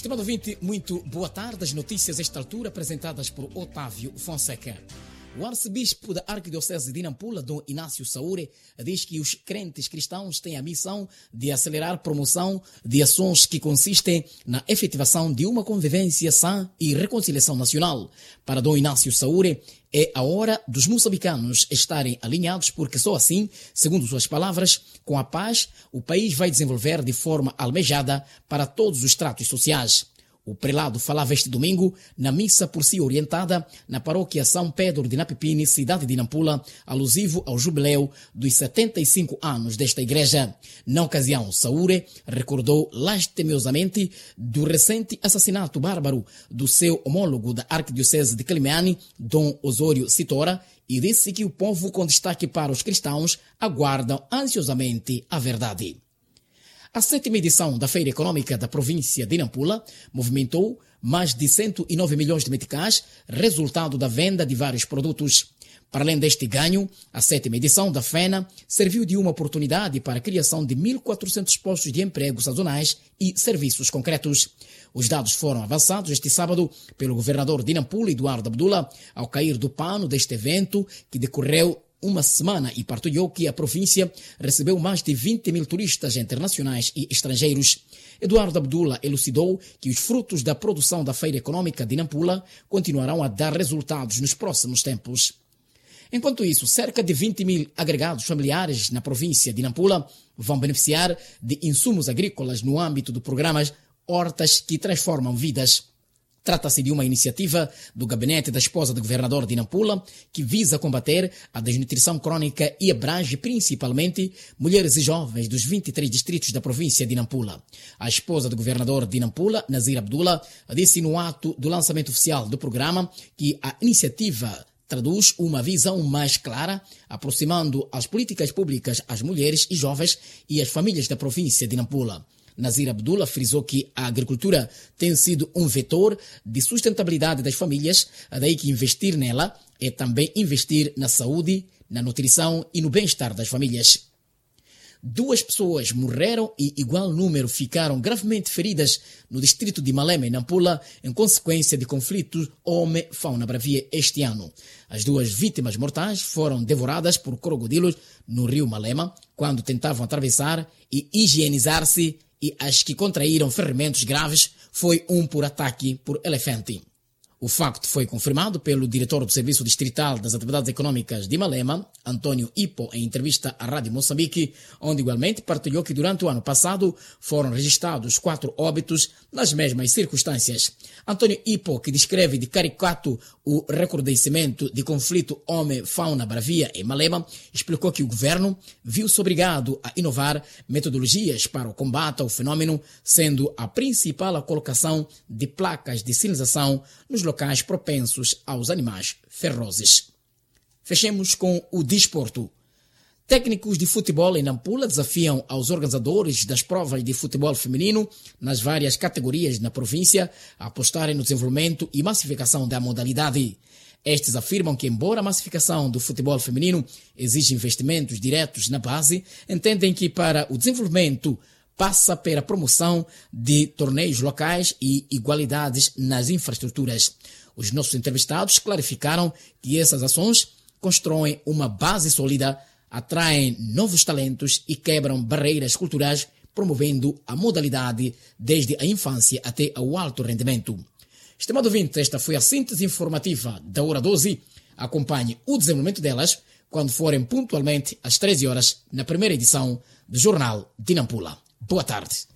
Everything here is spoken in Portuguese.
Estimado ouvinte, muito boa tarde. As notícias a esta altura apresentadas por Otávio Fonseca. O arcebispo da Arquidiocese de Nampula, Dom Inácio Saúre, diz que os crentes cristãos têm a missão de acelerar a promoção de ações que consistem na efetivação de uma convivência sã e reconciliação nacional. Para Dom Inácio Saúre, é a hora dos moçambicanos estarem alinhados, porque só assim, segundo suas palavras, com a paz, o país vai desenvolver de forma almejada para todos os estratos sociais. O prelado falava este domingo na missa por si orientada na paróquia São Pedro de Napipini, cidade de Nampula, alusivo ao jubileu dos 75 anos desta igreja. Na ocasião, Saúre recordou lastimosamente do recente assassinato bárbaro do seu homólogo da Arquidiocese de Quelimane, Dom Osório Citora, e disse que o povo, com destaque para os cristãos, aguardam ansiosamente a verdade. A 7ª edição da Feira Econômica da província de Nampula movimentou mais de 109 milhões de meticais, resultado da venda de vários produtos. Para além deste ganho, a 7ª edição da FENA serviu de uma oportunidade para a criação de 1.400 postos de emprego sazonais e serviços concretos. Os dados foram avançados este sábado pelo governador de Nampula, Eduardo Abdullah, ao cair do pano deste evento que decorreu uma semana e partilhou que a província recebeu mais de 20 mil turistas internacionais e estrangeiros. Eduardo Abdullah elucidou que os frutos da produção da Feira Econômica de Nampula continuarão a dar resultados nos próximos tempos. Enquanto isso, cerca de 20 mil agregados familiares na província de Nampula vão beneficiar de insumos agrícolas no âmbito do programa Hortas que Transformam Vidas. Trata-se de uma iniciativa do gabinete da esposa do governador de Nampula que visa combater a desnutrição crônica e abrange principalmente mulheres e jovens dos 23 distritos da província de Nampula. A esposa do governador de Nampula, Nazir Abdullah, disse no ato do lançamento oficial do programa que a iniciativa traduz uma visão mais clara, aproximando as políticas públicas às mulheres e jovens e às famílias da província de Nampula. Nazir Abdullah frisou que a agricultura tem sido um vetor de sustentabilidade das famílias, daí que investir nela é também investir na saúde, na nutrição e no bem-estar das famílias. 2 pessoas morreram e igual número ficaram gravemente feridas no distrito de Malema, em Nampula, em consequência de conflitos homem-fauna bravia este ano. As 2 vítimas mortais foram devoradas por crocodilos no rio Malema, quando tentavam atravessar e higienizar-se, e as que contraíram ferimentos graves foi um por ataque por elefante. O facto foi confirmado pelo diretor do Serviço Distrital das Atividades Econômicas de Malema, Antônio Ipo, em entrevista à Rádio Moçambique, onde igualmente partilhou que durante o ano passado foram registrados 4 óbitos nas mesmas circunstâncias. Antônio Ipo, que descreve de caricato o recrudescimento de conflito homem-fauna bravia em Malema, explicou que o governo viu-se obrigado a inovar metodologias para o combate ao fenômeno, sendo a principal a colocação de placas de sinalização nos locais propensos aos animais ferozes. Fechemos com o desporto. Técnicos de futebol em Nampula desafiam aos organizadores das provas de futebol feminino nas várias categorias na província a apostarem no desenvolvimento e massificação da modalidade. Estes afirmam que, embora a massificação do futebol feminino exija investimentos diretos na base, entendem que para o desenvolvimento passa pela promoção de torneios locais e igualdades nas infraestruturas. Os nossos entrevistados clarificaram que essas ações constroem uma base sólida, atraem novos talentos e quebram barreiras culturais, promovendo a modalidade desde a infância até ao alto rendimento. Estimado ouvinte, esta foi a síntese informativa da Hora 12. Acompanhe o desenvolvimento delas quando forem pontualmente às 13 horas na primeira edição do Jornal de Nampula. Boa tarde.